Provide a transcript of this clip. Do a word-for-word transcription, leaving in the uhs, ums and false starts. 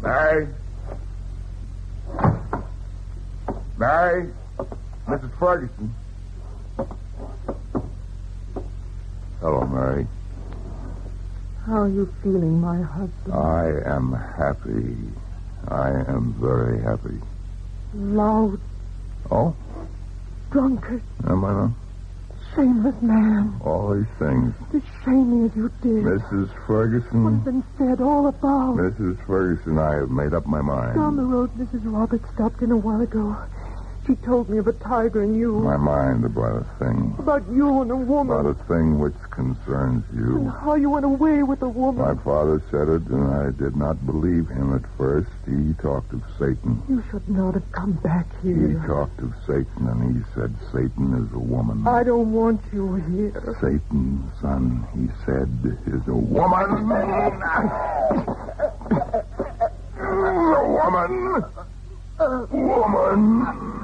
Mary? Mary? Missus Ferguson? Hello, Mary. How are you feeling, my husband? I am happy. I am very happy. Loud, Oh? drunkard, Am I not? shameless man. All these things. To shame me as you did. Missus What has Ferguson? been said all about. Missus Ferguson, I have made up my mind. Down the road, Missus Roberts stopped in a while ago. She told me of a tiger and you. My mind about a thing. About you and a woman. About a thing which concerns And you. how you went away with a woman. My father said it, and I did not believe him at first. He talked of Satan. You should not have come back He here. talked of Satan, and he said Satan is a woman. I don't want you here. Satan, son, he said, is a woman. A woman. A woman.